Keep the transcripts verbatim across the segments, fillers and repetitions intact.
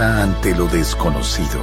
confianza ante lo desconocido.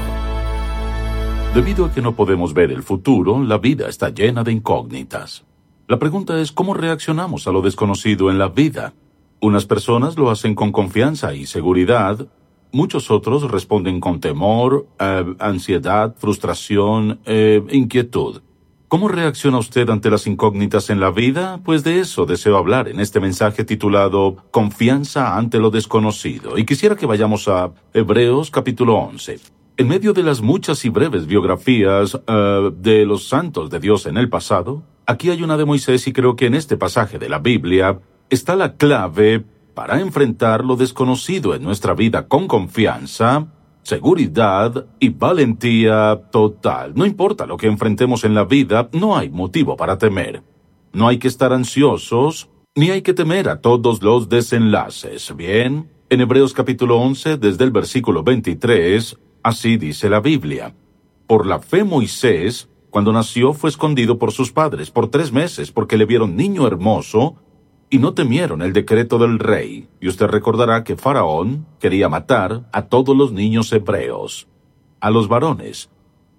Debido a que no podemos ver el futuro, la vida está llena de incógnitas. La pregunta es cómo reaccionamos a lo desconocido en la vida. Unas personas lo hacen con confianza y seguridad. Muchos otros responden con temor, eh, ansiedad, frustración, eh, inquietud. ¿Cómo reacciona usted ante las incógnitas en la vida? Pues de eso deseo hablar en este mensaje titulado Confianza ante lo desconocido. Y quisiera que vayamos a Hebreos capítulo once. En medio de las muchas y breves biografías uh, de los santos de Dios en el pasado, aquí hay una de Moisés y creo que en este pasaje de la Biblia está la clave para enfrentar lo desconocido en nuestra vida con confianza, seguridad y valentía total. No importa lo que enfrentemos en la vida, no hay motivo para temer. No hay que estar ansiosos, ni hay que temer a todos los desenlaces. Bien, en Hebreos capítulo once, desde el versículo veintitrés, así dice la Biblia. Por la fe Moisés, cuando nació, fue escondido por sus padres por tres meses, porque le vieron niño hermoso, y no temieron el decreto del rey. Y usted recordará que Faraón quería matar a todos los niños hebreos, a los varones.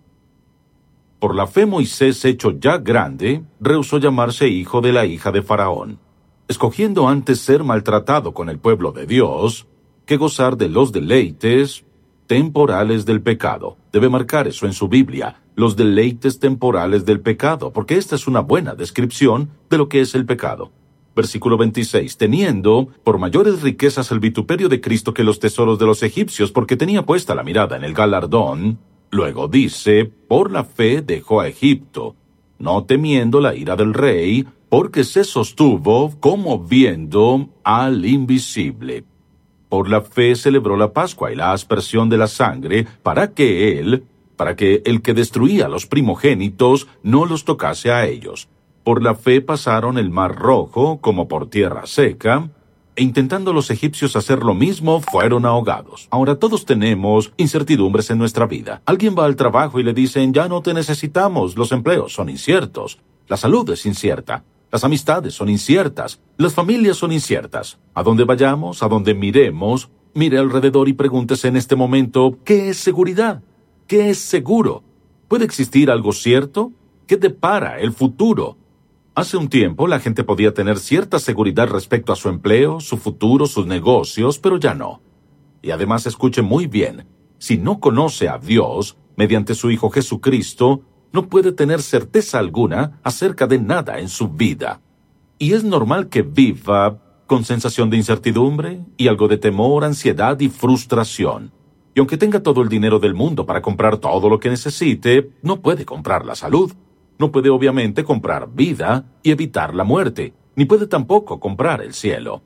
Por la fe Moisés, hecho ya grande, rehusó llamarse hijo de la hija de Faraón, escogiendo antes ser maltratado con el pueblo de Dios, que gozar de los deleites temporales del pecado. Debe marcar eso en su Biblia, los deleites temporales del pecado, porque esta es una buena descripción de lo que es el pecado. Versículo veintiséis, teniendo por mayores riquezas el vituperio de Cristo que los tesoros de los egipcios, porque tenía puesta la mirada en el galardón. Luego dice, por la fe dejó a Egipto, no temiendo la ira del rey, porque se sostuvo como viendo al invisible. Por la fe celebró la Pascua y la aspersión de la sangre, para que él, para que el que destruía a los primogénitos no los tocase a ellos. Por la fe pasaron el mar rojo como por tierra seca, e intentando los egipcios hacer lo mismo, fueron ahogados. Ahora todos tenemos incertidumbres en nuestra vida. Alguien va al trabajo y le dicen, ya no te necesitamos, los empleos son inciertos, la salud es incierta, las amistades son inciertas, las familias son inciertas. A donde vayamos, a donde miremos, mire alrededor y pregúntese en este momento, ¿qué es seguridad? ¿Qué es seguro? ¿Puede existir algo cierto? ¿Qué depara el futuro? Hace un tiempo la gente podía tener cierta seguridad respecto a su empleo, su futuro, sus negocios, pero ya no. Y además escuche muy bien, si no conoce a Dios, mediante su Hijo Jesucristo, no puede tener certeza alguna acerca de nada en su vida. Y es normal que viva con sensación de incertidumbre y algo de temor, ansiedad y frustración. Y aunque tenga todo el dinero del mundo para comprar todo lo que necesite, no puede comprar la salud. No puede obviamente comprar vida y evitar la muerte, ni puede tampoco comprar el cielo.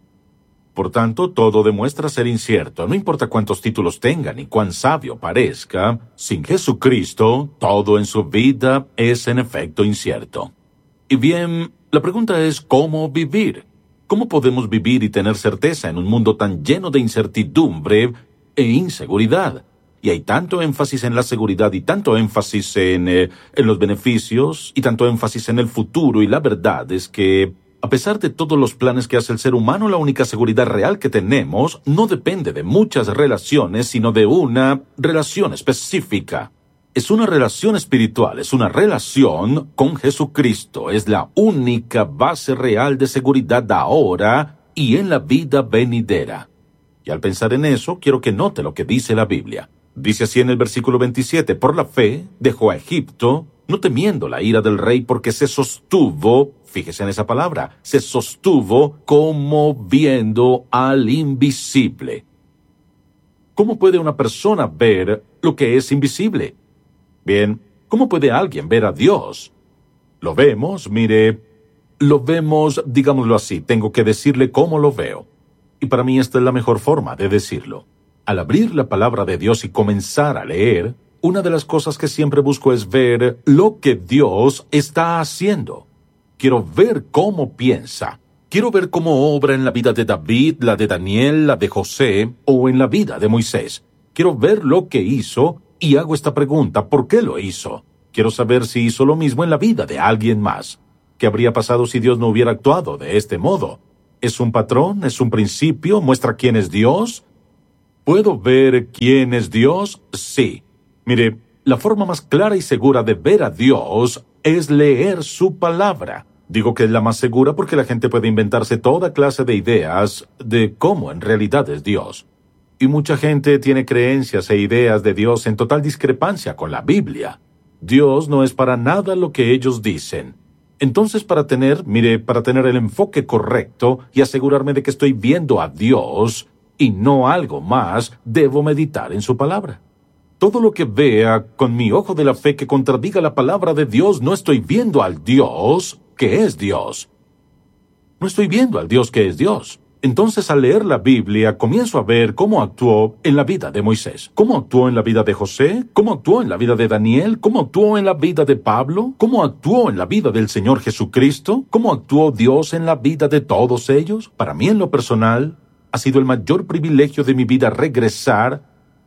Por tanto, todo demuestra ser incierto, no importa cuántos títulos tenga ni cuán sabio parezca, sin Jesucristo, todo en su vida es en efecto incierto. Y bien, la pregunta es ¿cómo vivir? ¿Cómo podemos vivir y tener certeza en un mundo tan lleno de incertidumbre e inseguridad? Y hay tanto énfasis en la seguridad y tanto énfasis en, eh, en los beneficios y tanto énfasis en el futuro, y la verdad es que, a pesar de todos los planes que hace el ser humano, la única seguridad real que tenemos no depende de muchas relaciones, sino de una relación específica. Es una relación espiritual, es una relación con Jesucristo. Es la única base real de seguridad ahora y en la vida venidera. Y al pensar en eso, quiero que note lo que dice la Biblia. Dice así en el versículo veintisiete, por la fe dejó a Egipto, no temiendo la ira del rey, porque se sostuvo, fíjese en esa palabra, se sostuvo como viendo al invisible. ¿Cómo puede una persona ver lo que es invisible? Bien, ¿cómo puede alguien ver a Dios? Lo vemos, mire, lo vemos, digámoslo así, tengo que decirle cómo lo veo. Y para mí esta es la mejor forma de decirlo. Al abrir la palabra de Dios y comenzar a leer, una de las cosas que siempre busco es ver lo que Dios está haciendo. Quiero ver cómo piensa. Quiero ver cómo obra en la vida de David, la de Daniel, la de José, o en la vida de Moisés. Quiero ver lo que hizo y hago esta pregunta, ¿por qué lo hizo? Quiero saber si hizo lo mismo en la vida de alguien más. ¿Qué habría pasado si Dios no hubiera actuado de este modo? ¿Es un patrón? ¿Es un principio? ¿Muestra quién es Dios? ¿Puedo ver quién es Dios? Sí. Mire, la forma más clara y segura de ver a Dios es leer su palabra. Digo que es la más segura porque la gente puede inventarse toda clase de ideas de cómo en realidad es Dios. Y mucha gente tiene creencias e ideas de Dios en total discrepancia con la Biblia. Dios no es para nada lo que ellos dicen. Entonces, para tener, mire, para tener el enfoque correcto y asegurarme de que estoy viendo a Dios y no algo más, debo meditar en su palabra. Todo lo que vea con mi ojo de la fe que contradiga la palabra de Dios, no estoy viendo al Dios que es Dios. No estoy viendo al Dios que es Dios. Entonces, al leer la Biblia, comienzo a ver cómo actuó en la vida de Moisés, cómo actuó en la vida de José, cómo actuó en la vida de Daniel, cómo actuó en la vida de Pablo, cómo actuó en la vida del Señor Jesucristo, cómo actuó Dios en la vida de todos ellos. Para mí, en lo personal, ha sido el mayor privilegio de mi vida regresar,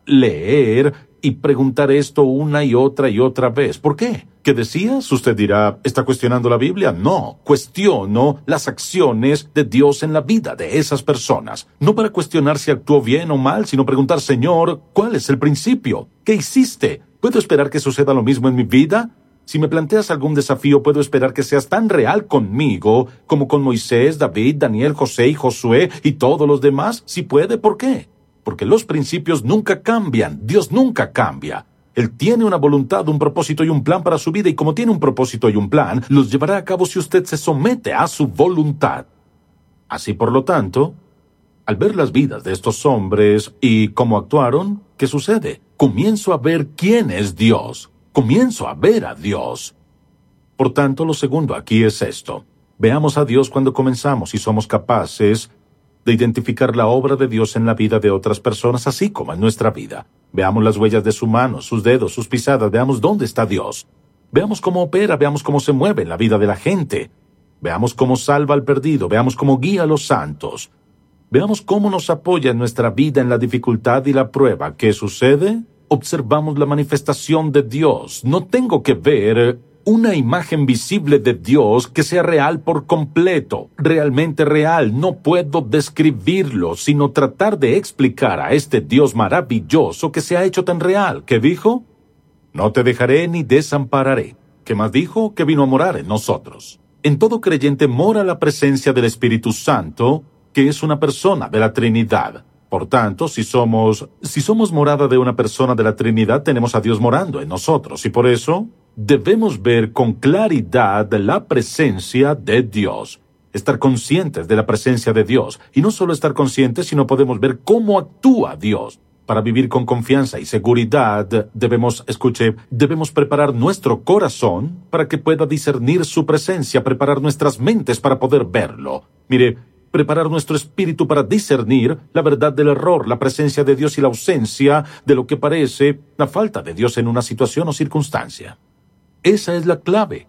leer y preguntar esto una y otra y otra vez. ¿Por qué? ¿Qué decías? Usted dirá, ¿está cuestionando la Biblia? No, cuestiono las acciones de Dios en la vida de esas personas. No para cuestionar si actuó bien o mal, sino preguntar, Señor, ¿cuál es el principio? ¿Qué hiciste? ¿Puedo esperar que suceda lo mismo en mi vida? Si me planteas algún desafío, ¿puedo esperar que seas tan real conmigo como con Moisés, David, Daniel, José y Josué y todos los demás? Si puede, ¿por qué? Porque los principios nunca cambian. Dios nunca cambia. Él tiene una voluntad, un propósito y un plan para su vida, y como tiene un propósito y un plan, los llevará a cabo si usted se somete a su voluntad. Así, por lo tanto, al ver las vidas de estos hombres y cómo actuaron, ¿qué sucede? Comienzo a ver quién es Dios. Comienzo a ver a Dios. Por tanto, lo segundo aquí es esto. Veamos a Dios cuando comenzamos y somos capaces de identificar la obra de Dios en la vida de otras personas, así como en nuestra vida. Veamos las huellas de su mano, sus dedos, sus pisadas, veamos dónde está Dios. Veamos cómo opera, veamos cómo se mueve en la vida de la gente. Veamos cómo salva al perdido, veamos cómo guía a los santos. Veamos cómo nos apoya en nuestra vida en la dificultad y la prueba. ¿Qué sucede? Observamos la manifestación de Dios. No tengo que ver una imagen visible de Dios que sea real por completo, realmente real. No puedo describirlo, sino tratar de explicar a este Dios maravilloso que se ha hecho tan real. ¿Qué dijo? No te dejaré ni desampararé. ¿Qué más dijo? Que vino a morar en nosotros. En todo creyente mora la presencia del Espíritu Santo, que es una persona de la Trinidad. Por tanto, si somos, si somos morada de una persona de la Trinidad, tenemos a Dios morando en nosotros, y por eso debemos ver con claridad la presencia de Dios. Estar conscientes de la presencia de Dios. Y no solo estar conscientes, sino podemos ver cómo actúa Dios. Para vivir con confianza y seguridad, debemos, escuche, debemos preparar nuestro corazón para que pueda discernir su presencia, preparar nuestras mentes para poder verlo. Mire, preparar nuestro espíritu para discernir la verdad del error, la presencia de Dios y la ausencia de lo que parece la falta de Dios en una situación o circunstancia. Esa es la clave.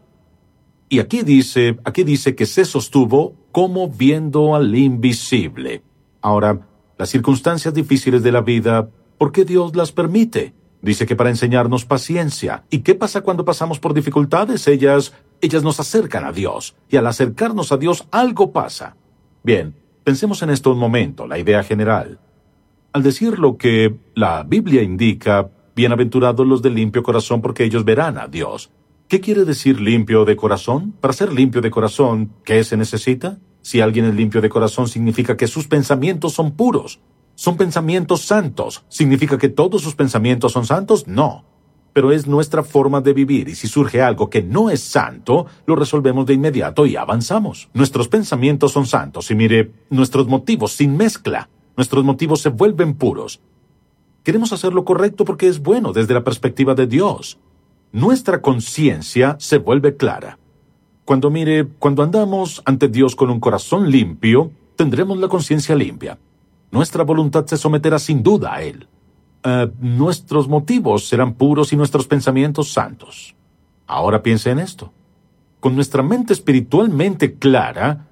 Y aquí dice, aquí dice que se sostuvo como viendo al invisible. Ahora, las circunstancias difíciles de la vida, ¿por qué Dios las permite? Dice que para enseñarnos paciencia. ¿Y qué pasa cuando pasamos por dificultades? Ellas, ellas nos acercan a Dios. Y al acercarnos a Dios, algo pasa. Bien, pensemos en esto un momento, la idea general. Al decir lo que la Biblia indica, bienaventurados los de limpio corazón porque ellos verán a Dios. ¿Qué quiere decir limpio de corazón? Para ser limpio de corazón, ¿qué se necesita? Si alguien es limpio de corazón, significa que sus pensamientos son puros. Son pensamientos santos. ¿Significa que todos sus pensamientos son santos? No. Pero es nuestra forma de vivir, y si surge algo que no es santo, lo resolvemos de inmediato y avanzamos. Nuestros pensamientos son santos, y mire, nuestros motivos sin mezcla. Nuestros motivos se vuelven puros. Queremos hacer lo correcto porque es bueno desde la perspectiva de Dios. Nuestra conciencia se vuelve clara. Cuando mire, cuando andamos ante Dios con un corazón limpio, tendremos la conciencia limpia. Nuestra voluntad se someterá sin duda a Él. Uh, nuestros motivos serán puros y nuestros pensamientos santos. Ahora piense en esto. Con nuestra mente espiritualmente clara,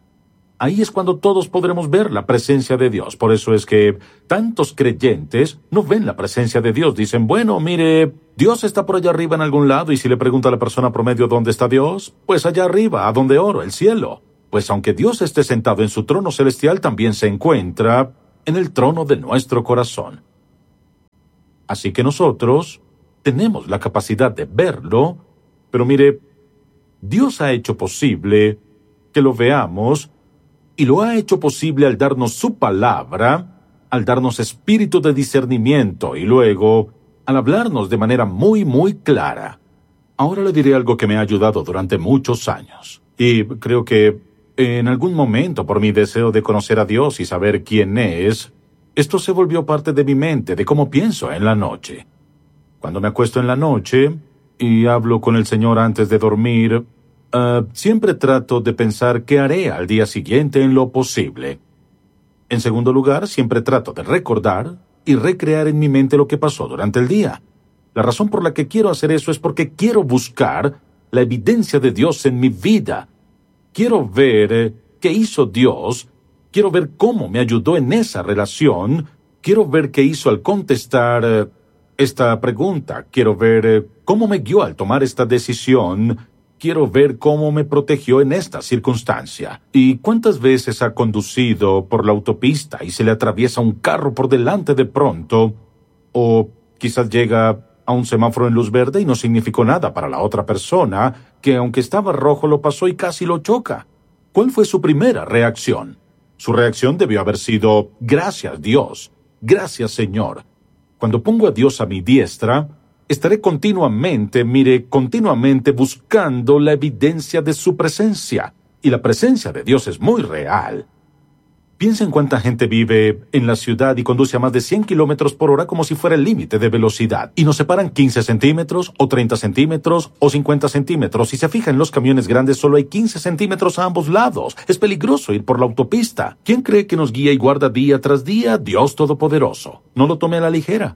ahí es cuando todos podremos ver la presencia de Dios. Por eso es que tantos creyentes no ven la presencia de Dios. Dicen, bueno, mire, Dios está por allá arriba en algún lado, y si le pregunta a la persona promedio dónde está Dios, pues allá arriba, a donde oro, el cielo. Pues aunque Dios esté sentado en su trono celestial, también se encuentra en el trono de nuestro corazón. Así que nosotros tenemos la capacidad de verlo, pero mire, Dios ha hecho posible que lo veamos, y lo ha hecho posible al darnos su palabra, al darnos espíritu de discernimiento y luego al hablarnos de manera muy, muy clara. Ahora le diré algo que me ha ayudado durante muchos años. Y creo que en algún momento, por mi deseo de conocer a Dios y saber quién es, esto se volvió parte de mi mente, de cómo pienso en la noche. Cuando me acuesto en la noche y hablo con el Señor antes de dormir, uh, siempre trato de pensar qué haré al día siguiente en lo posible. En segundo lugar, siempre trato de recordar y recrear en mi mente lo que pasó durante el día. La razón por la que quiero hacer eso es porque quiero buscar la evidencia de Dios en mi vida. Quiero ver eh, qué hizo Dios, quiero ver cómo me ayudó en esa relación, quiero ver qué hizo al contestar eh, esta pregunta, quiero ver eh, cómo me guió al tomar esta decisión, quiero ver cómo me protegió en esta circunstancia. ¿Y cuántas veces ha conducido por la autopista y se le atraviesa un carro por delante de pronto? O quizás llega a un semáforo en luz verde y no significó nada para la otra persona, que aunque estaba rojo lo pasó y casi lo choca. ¿Cuál fue su primera reacción? Su reacción debió haber sido, gracias Dios, gracias Señor. Cuando pongo a Dios a mi diestra, estaré continuamente, mire, continuamente buscando la evidencia de su presencia. Y la presencia de Dios es muy real. Piensa en cuánta gente vive en la ciudad y conduce a más de cien kilómetros por hora como si fuera el límite de velocidad. Y nos separan quince centímetros, o treinta centímetros, o cincuenta centímetros. Si se fija en los camiones grandes, solo hay quince centímetros a ambos lados. Es peligroso ir por la autopista. ¿Quién cree que nos guía y guarda día tras día? Dios Todopoderoso. No lo tome a la ligera.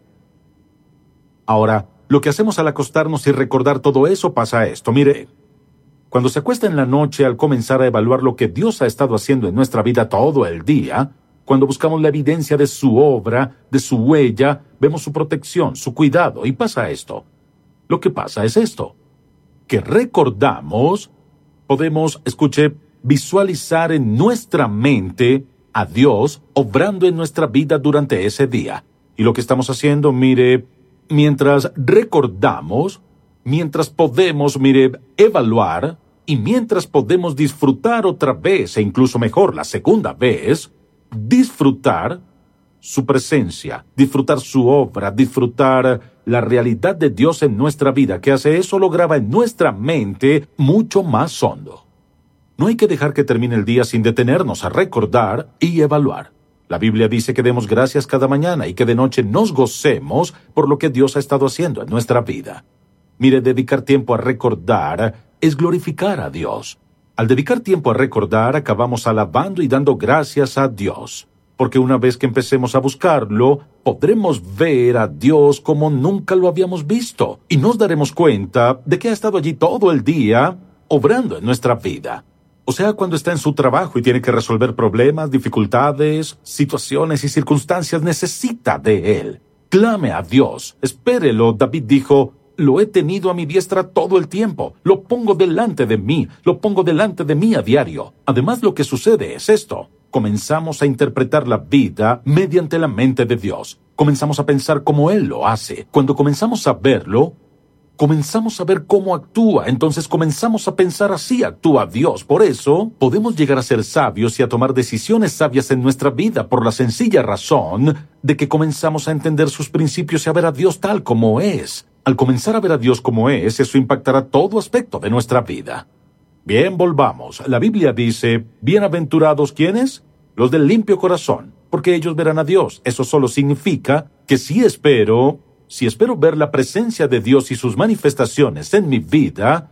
Ahora, lo que hacemos al acostarnos y recordar todo eso pasa esto. Mire, cuando se acuesta en la noche al comenzar a evaluar lo que Dios ha estado haciendo en nuestra vida todo el día, cuando buscamos la evidencia de su obra, de su huella, vemos su protección, su cuidado, y pasa esto. Lo que pasa es esto, que recordamos, podemos, escuche, visualizar en nuestra mente a Dios obrando en nuestra vida durante ese día. Y lo que estamos haciendo, mire, mientras recordamos, mientras podemos, mire, evaluar, y mientras podemos disfrutar otra vez, e incluso mejor la segunda vez, disfrutar su presencia, disfrutar su obra, disfrutar la realidad de Dios en nuestra vida, que hace eso lo graba en nuestra mente mucho más hondo. No hay que dejar que termine el día sin detenernos a recordar y evaluar. La Biblia dice que demos gracias cada mañana y que de noche nos gocemos por lo que Dios ha estado haciendo en nuestra vida. Mire, dedicar tiempo a recordar es glorificar a Dios. Al dedicar tiempo a recordar, acabamos alabando y dando gracias a Dios. Porque una vez que empecemos a buscarlo, podremos ver a Dios como nunca lo habíamos visto. Y nos daremos cuenta de que ha estado allí todo el día, obrando en nuestra vida. O sea, cuando está en su trabajo y tiene que resolver problemas, dificultades, situaciones y circunstancias, necesita de Él. Clame a Dios, espérelo. David dijo, lo he tenido a mi diestra todo el tiempo, lo pongo delante de mí, lo pongo delante de mí a diario. Además, lo que sucede es esto. Comenzamos a interpretar la vida mediante la mente de Dios. Comenzamos a pensar como Él lo hace. Cuando comenzamos a verlo, comenzamos a ver cómo actúa. Entonces comenzamos a pensar así actúa Dios. Por eso, podemos llegar a ser sabios y a tomar decisiones sabias en nuestra vida por la sencilla razón de que comenzamos a entender sus principios y a ver a Dios tal como es. Al comenzar a ver a Dios como es, eso impactará todo aspecto de nuestra vida. Bien, volvamos. La Biblia dice, bienaventurados, ¿quiénes? Los del limpio corazón, porque ellos verán a Dios. Eso solo significa que si espero, si espero ver la presencia de Dios y sus manifestaciones en mi vida,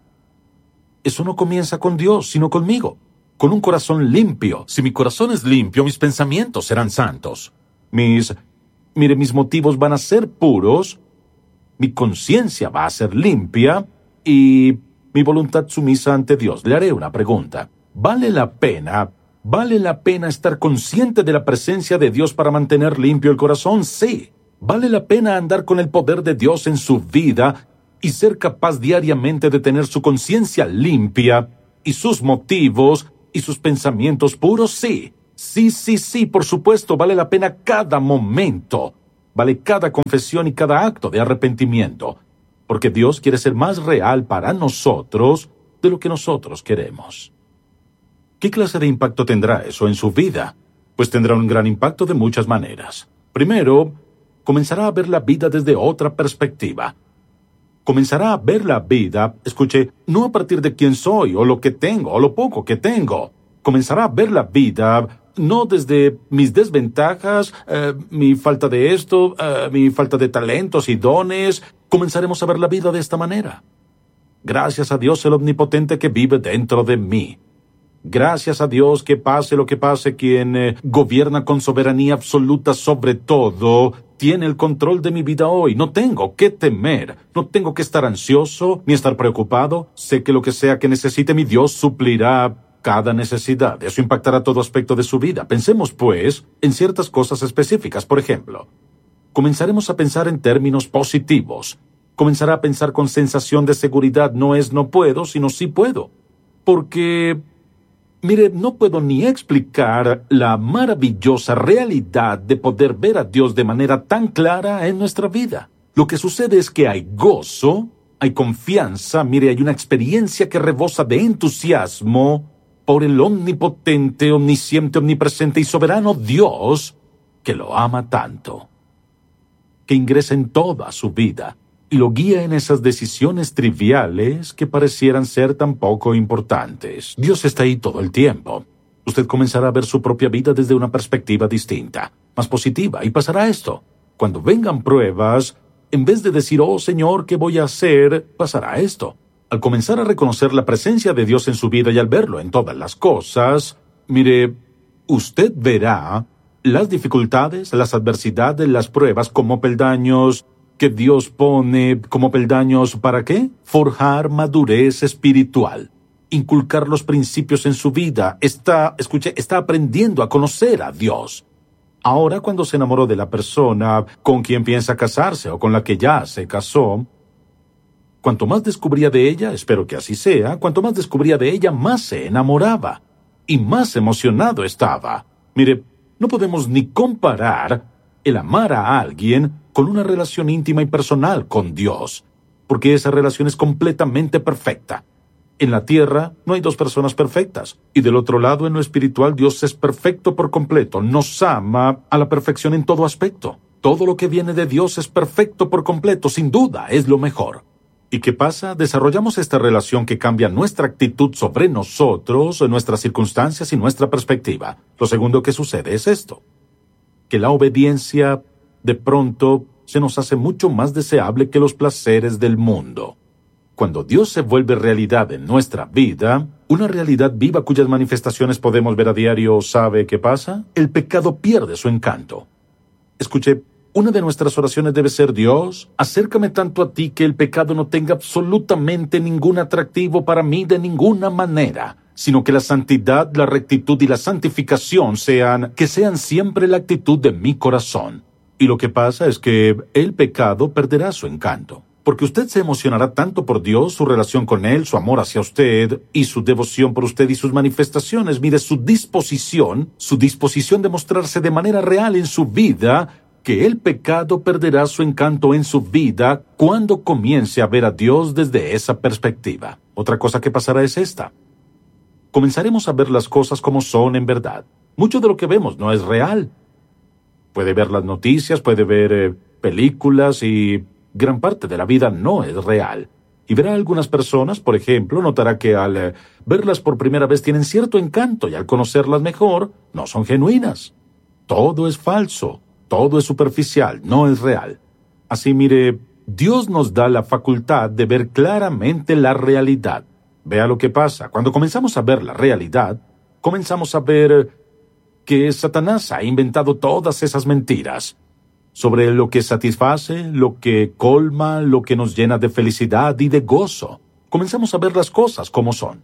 eso no comienza con Dios, sino conmigo, con un corazón limpio. Si mi corazón es limpio, mis pensamientos serán santos. Mis, mire, mis motivos van a ser puros, mi conciencia va a ser limpia y mi voluntad sumisa ante Dios. Le haré una pregunta. ¿Vale la pena, vale la pena estar consciente de la presencia de Dios para mantener limpio el corazón? Sí. ¿Vale la pena andar con el poder de Dios en su vida y ser capaz diariamente de tener su conciencia limpia y sus motivos y sus pensamientos puros? Sí. Sí, sí, sí, por supuesto, vale la pena cada momento. Vale cada confesión y cada acto de arrepentimiento. Porque Dios quiere ser más real para nosotros de lo que nosotros queremos. ¿Qué clase de impacto tendrá eso en su vida? Pues tendrá un gran impacto de muchas maneras. Primero, comenzará a ver la vida desde otra perspectiva. Comenzará a ver la vida, escuche, no a partir de quién soy, o lo que tengo, o lo poco que tengo. Comenzará a ver la vida no desde mis desventajas, eh, mi falta de esto, eh, mi falta de talentos y dones. Comenzaremos a ver la vida de esta manera. Gracias a Dios el Omnipotente que vive dentro de mí. Gracias a Dios que pase lo que pase, quien eh, gobierna con soberanía absoluta sobre todo, tiene el control de mi vida hoy. No tengo que temer, no tengo que estar ansioso ni estar preocupado. Sé que lo que sea que necesite mi Dios suplirá cada necesidad. Eso impactará todo aspecto de su vida. Pensemos, pues, en ciertas cosas específicas. Por ejemplo, comenzaremos a pensar en términos positivos. Comenzará a pensar con sensación de seguridad. No es no puedo, sino sí puedo. Porque, mire, no puedo ni explicar la maravillosa realidad de poder ver a Dios de manera tan clara en nuestra vida. Lo que sucede es que hay gozo, hay confianza, mire, hay una experiencia que rebosa de entusiasmo por el omnipotente, omnisciente, omnipresente y soberano Dios que lo ama tanto, que ingresa en toda su vida y lo guía en esas decisiones triviales que parecieran ser tan poco importantes. Dios está ahí todo el tiempo. Usted comenzará a ver su propia vida desde una perspectiva distinta, más positiva, y pasará esto. Cuando vengan pruebas, en vez de decir, oh Señor, ¿qué voy a hacer?, pasará esto. Al comenzar a reconocer la presencia de Dios en su vida y al verlo en todas las cosas, mire, usted verá las dificultades, las adversidades, las pruebas como peldaños que Dios pone como peldaños ¿para qué? Forjar madurez espiritual, inculcar los principios en su vida. Está, escuche, está aprendiendo a conocer a Dios. Ahora, cuando se enamoró de la persona con quien piensa casarse o con la que ya se casó, cuanto más descubría de ella, espero que así sea, cuanto más descubría de ella, más se enamoraba y más emocionado estaba. Mire, no podemos ni comparar el amar a alguien con una relación íntima y personal con Dios, porque esa relación es completamente perfecta. En la tierra no hay dos personas perfectas, y del otro lado, en lo espiritual, Dios es perfecto por completo, nos ama a la perfección en todo aspecto. Todo lo que viene de Dios es perfecto por completo, sin duda, es lo mejor. ¿Y qué pasa? Desarrollamos esta relación que cambia nuestra actitud sobre nosotros, nuestras circunstancias y nuestra perspectiva. Lo segundo que sucede es esto, que la obediencia de pronto se nos hace mucho más deseable que los placeres del mundo. Cuando Dios se vuelve realidad en nuestra vida, una realidad viva cuyas manifestaciones podemos ver a diario, ¿sabe qué pasa? El pecado pierde su encanto. Escuche, una de nuestras oraciones debe ser: Dios, acércame tanto a ti que el pecado no tenga absolutamente ningún atractivo para mí de ninguna manera, sino que la santidad, la rectitud y la santificación sean, que sean siempre la actitud de mi corazón. Y lo que pasa es que el pecado perderá su encanto, porque usted se emocionará tanto por Dios, su relación con Él, su amor hacia usted y su devoción por usted y sus manifestaciones. Mire, su disposición, su disposición de mostrarse de manera real en su vida, que el pecado perderá su encanto en su vida cuando comience a ver a Dios desde esa perspectiva. Otra cosa que pasará es esta. Comenzaremos a ver las cosas como son en verdad. Mucho de lo que vemos no es real. Puede ver las noticias, puede ver eh, películas y gran parte de la vida no es real. Y verá a algunas personas, por ejemplo, notará que al eh, verlas por primera vez tienen cierto encanto y al conocerlas mejor no son genuinas. Todo es falso. Todo es superficial, no es real. Así, mire, Dios nos da la facultad de ver claramente la realidad. Vea lo que pasa. Cuando comenzamos a ver la realidad, comenzamos a ver que Satanás ha inventado todas esas mentiras sobre lo que satisface, lo que colma, lo que nos llena de felicidad y de gozo. Comenzamos a ver las cosas como son.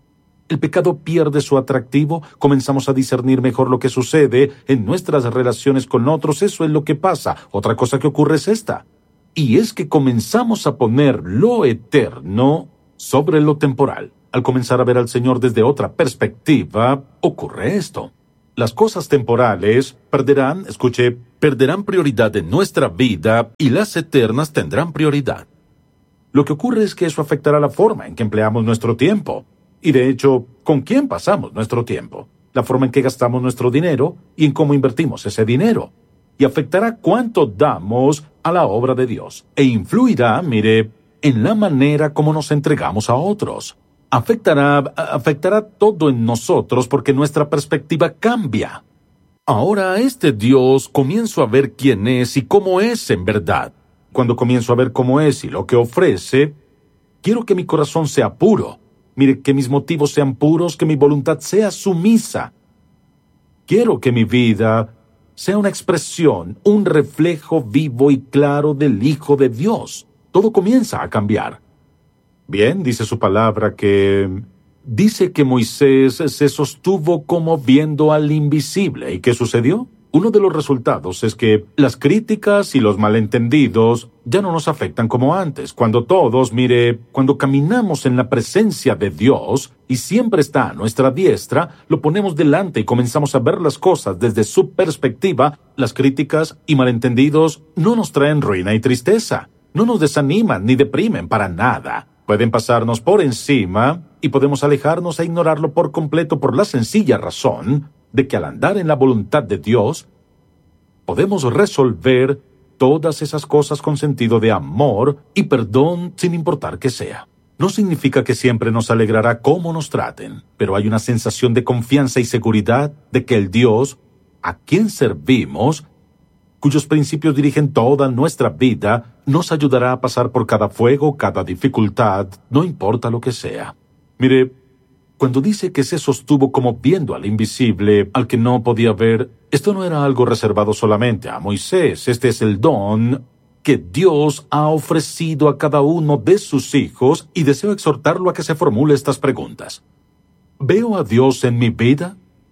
El pecado pierde su atractivo, comenzamos a discernir mejor lo que sucede en nuestras relaciones con otros. Eso es lo que pasa. Otra cosa que ocurre es esta, y es que comenzamos a poner lo eterno sobre lo temporal. Al comenzar a ver al Señor desde otra perspectiva, ocurre esto. las cosas temporales perderán, escuche, perderán prioridad en nuestra vida y las eternas tendrán prioridad. Lo que ocurre es que eso afectará la forma en que empleamos nuestro tiempo. Y de hecho, ¿con quién pasamos nuestro tiempo? La forma en que gastamos nuestro dinero y en cómo invertimos ese dinero. Y afectará cuánto damos a la obra de Dios. E influirá, mire, en la manera como nos entregamos a otros. Afectará, afectará todo en nosotros porque nuestra perspectiva cambia. Ahora a este Dios comienzo a ver quién es y cómo es en verdad. Cuando comienzo a ver cómo es y lo que ofrece, quiero que mi corazón sea puro. Mire, que mis motivos sean puros, que mi voluntad sea sumisa. Quiero que mi vida sea una expresión, un reflejo vivo y claro del Hijo de Dios. Todo comienza a cambiar. Bien, dice su palabra que... Dice que Moisés se sostuvo como viendo al invisible. ¿Y qué sucedió? Uno de los resultados es que las críticas y los malentendidos ya no nos afectan como antes. Cuando todos, mire, cuando caminamos en la presencia de Dios y siempre está a nuestra diestra, lo ponemos delante y comenzamos a ver las cosas desde su perspectiva, las críticas y malentendidos no nos traen ruina y tristeza. No nos desaniman ni deprimen para nada. Pueden pasarnos por encima y podemos alejarnos e ignorarlo por completo por la sencilla razón de que al andar en la voluntad de Dios, podemos resolver todas esas cosas con sentido de amor y perdón sin importar que sea. No significa que siempre nos alegrará cómo nos traten, pero hay una sensación de confianza y seguridad de que el Dios a quien servimos, cuyos principios dirigen toda nuestra vida, nos ayudará a pasar por cada fuego, cada dificultad, no importa lo que sea. Mire, cuando dice que se sostuvo como viendo al invisible, al que no podía ver, esto no era algo reservado solamente a Moisés. Este es el don que Dios ha ofrecido a cada uno de sus hijos y deseo exhortarlo a que se formule estas preguntas. ¿Veo a Dios en mi vida?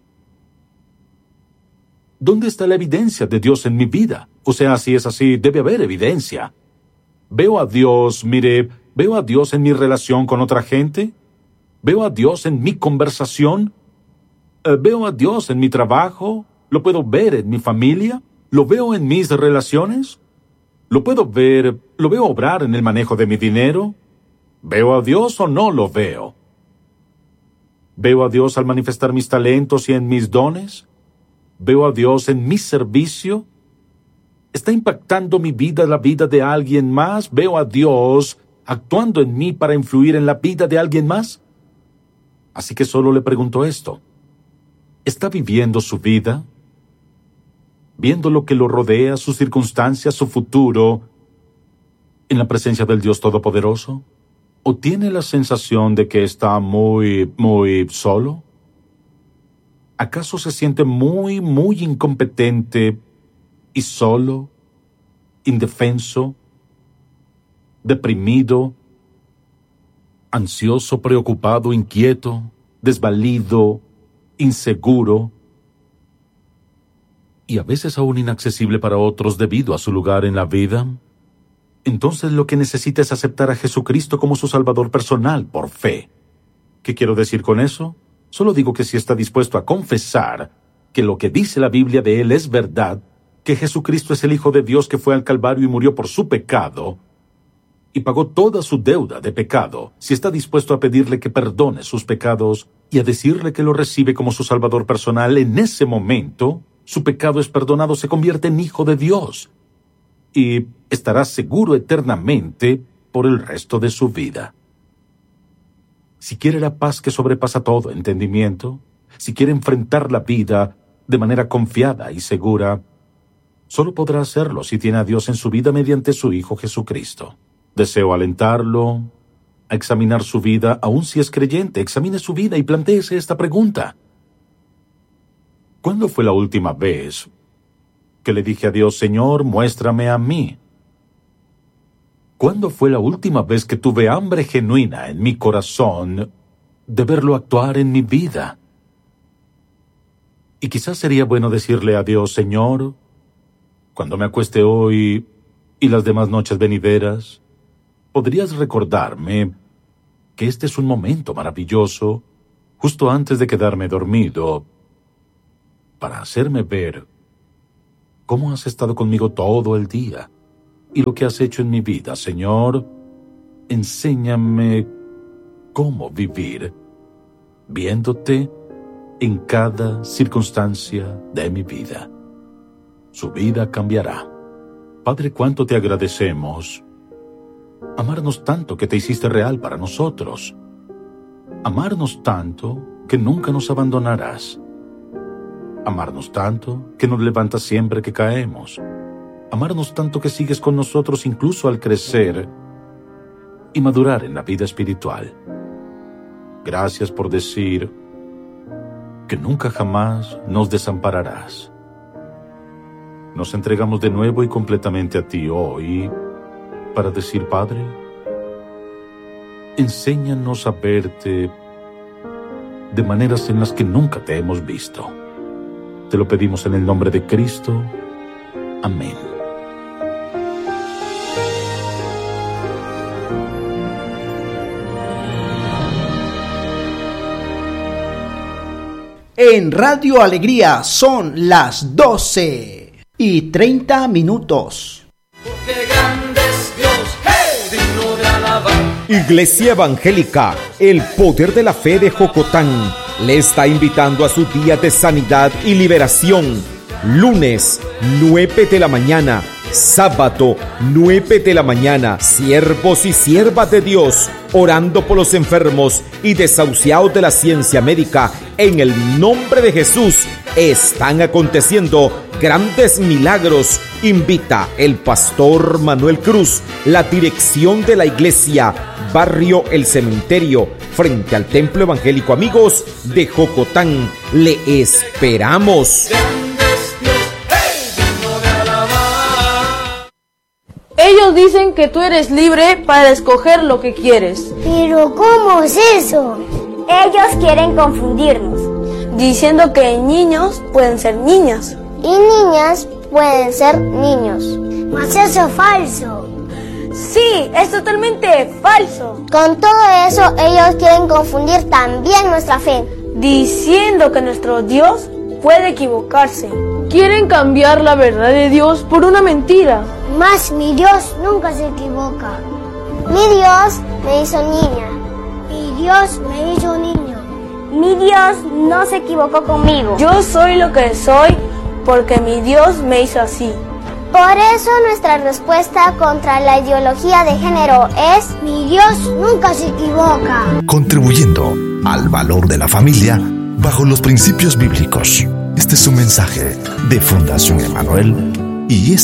¿Dónde está la evidencia de Dios en mi vida? O sea, si es así, debe haber evidencia. ¿Veo a Dios, mire, veo a Dios en mi relación con otra gente? ¿Veo a Dios en mi conversación? ¿Veo a Dios en mi trabajo? ¿Lo puedo ver en mi familia? ¿Lo veo en mis relaciones? ¿Lo puedo ver, lo veo obrar en el manejo de mi dinero? ¿Veo a Dios o no lo veo? ¿Veo a Dios al manifestar mis talentos y en mis dones? ¿Veo a Dios en mi servicio? ¿Está impactando mi vida la vida de alguien más? ¿Veo a Dios actuando en mí para influir en la vida de alguien más? Así que solo le pregunto esto. ¿Está viviendo su vida? ¿Viendo lo que lo rodea, sus circunstancias, su futuro, en la presencia del Dios Todopoderoso? ¿O tiene la sensación de que está muy, muy solo? ¿Acaso se siente muy, muy incompetente y solo, indefenso, deprimido, ansioso, preocupado, inquieto, desvalido, inseguro y a veces aún inaccesible para otros debido a su lugar en la vida? Entonces lo que necesita es aceptar a Jesucristo como su Salvador personal por fe. ¿Qué quiero decir con eso? Solo digo que si está dispuesto a confesar que lo que dice la Biblia de Él es verdad, que Jesucristo es el Hijo de Dios que fue al Calvario y murió por su pecado, y pagó toda su deuda de pecado, si está dispuesto a pedirle que perdone sus pecados y a decirle que lo recibe como su Salvador personal, en ese momento, su pecado es perdonado, se convierte en Hijo de Dios, y estará seguro eternamente por el resto de su vida. Si quiere la paz que sobrepasa todo entendimiento, si quiere enfrentar la vida de manera confiada y segura, solo podrá hacerlo si tiene a Dios en su vida mediante su Hijo Jesucristo. Deseo alentarlo a examinar su vida, aun si es creyente. Examine su vida y plantéese esta pregunta. ¿Cuándo fue la última vez que le dije a Dios, Señor, muéstrame a mí? ¿Cuándo fue la última vez que tuve hambre genuina en mi corazón de verlo actuar en mi vida? Y quizás sería bueno decirle a Dios, Señor, cuando me acueste hoy y las demás noches venideras, ¿podrías recordarme que este es un momento maravilloso, justo antes de quedarme dormido, para hacerme ver cómo has estado conmigo todo el día y lo que has hecho en mi vida. Señor, enséñame cómo vivir viéndote en cada circunstancia de mi vida. Su vida cambiará. Padre, cuánto te agradecemos. Amarnos tanto que te hiciste real para nosotros. Amarnos tanto que nunca nos abandonarás. Amarnos tanto que nos levantas siempre que caemos. Amarnos tanto que sigues con nosotros incluso al crecer y madurar en la vida espiritual. Gracias por decir que nunca jamás nos desampararás. Nos entregamos de nuevo y completamente a ti hoy para decir, Padre, enséñanos a verte de maneras en las que nunca te hemos visto. Te lo pedimos en el nombre de Cristo. Amén. En Radio Alegría son las doce y treinta minutos. Porque grande es Dios, hey, digno de alabar. Iglesia Evangélica, el poder de la fe de Jocotán, le está invitando a su día de sanidad y liberación. Lunes, nueve de la mañana. Sábado, nueve de la mañana. Siervos y siervas de Dios, orando por los enfermos y desahuciados de la ciencia médica. En el nombre de Jesús, están aconteciendo grandes milagros. Invita el pastor Manuel Cruz, la dirección de la iglesia, barrio El Cementerio, frente al Templo Evangélico Amigos de Jocotán. Le esperamos. Ellos dicen que tú eres libre para escoger lo que quieres. ¿Pero cómo es eso? Ellos quieren confundirnos, diciendo que niños pueden ser niñas y niñas pueden ser niños. Mas eso es falso. Sí, es totalmente falso. Con todo eso, ellos quieren confundir también nuestra fe, diciendo que nuestro Dios puede equivocarse. Quieren cambiar la verdad de Dios por una mentira. Mas mi Dios nunca se equivoca. Mi Dios me hizo niña. Mi Dios me hizo niño. Mi Dios no se equivocó conmigo. Yo soy lo que soy porque mi Dios me hizo así. Por eso nuestra respuesta contra la ideología de género es: mi Dios nunca se equivoca. Contribuyendo al valor de la familia bajo los principios bíblicos. Este es un mensaje de Fundación Emanuel y esta